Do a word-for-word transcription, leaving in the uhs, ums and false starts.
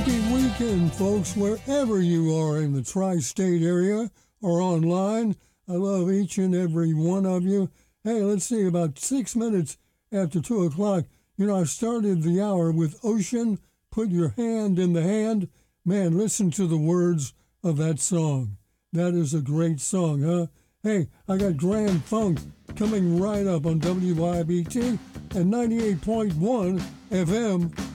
Happy weekend, folks, wherever you are in the tri-state area or online. I love each and every one of you. Hey, let's see, about six minutes after two o'clock, you know, I started the hour with Ocean, Put Your Hand in the Hand. Man, listen to the words of that song. That is a great song, huh? Hey, I got Grand Funk coming right up on W Y B T and ninety-eight point one F M.